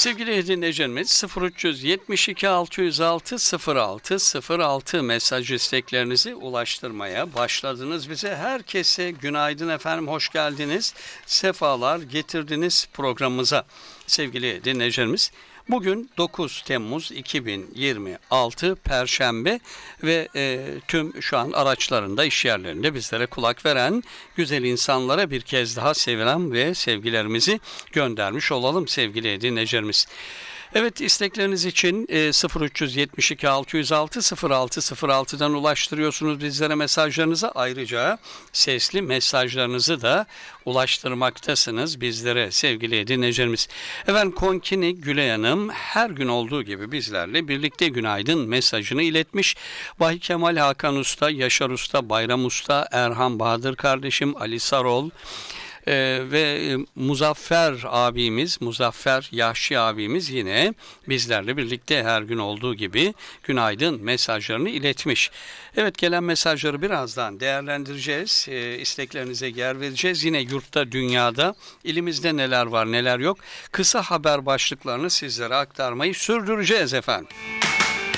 Sevgili dinleyicilerimiz 0372 606 06 mesaj isteklerinizi ulaştırmaya başladınız bize. Herkese günaydın efendim, hoş geldiniz. Sefalar getirdiniz programımıza sevgili dinleyicilerimiz. Bugün 9 Temmuz 2026 Perşembe ve tüm şu an araçlarında, iş yerlerinde bizlere kulak veren güzel insanlara bir kez daha selam ve sevgilerimizi göndermiş olalım sevgili dinleyicilerimiz. Evet, istekleriniz için 0372 606 06'dan ulaştırıyorsunuz bizlere mesajlarınızı. Ayrıca sesli mesajlarınızı da ulaştırmaktasınız bizlere sevgili dinleyicilerimiz. Efendim, Konkini Gülay Hanım her gün olduğu gibi bizlerle birlikte günaydın mesajını iletmiş. Vahiy Kemal, Hakan Usta, Yaşar Usta, Bayram Usta, Erhan Bahadır kardeşim, Ali Sarol, ve Muzaffer abimiz, Muzaffer Yahşi abimiz yine bizlerle birlikte her gün olduğu gibi günaydın mesajlarını iletmiş. Evet, gelen mesajları birazdan değerlendireceğiz. İsteklerinize yer vereceğiz. Yine yurtta, dünyada, ilimizde neler var neler yok. Kısa haber başlıklarını sizlere aktarmayı sürdüreceğiz efendim.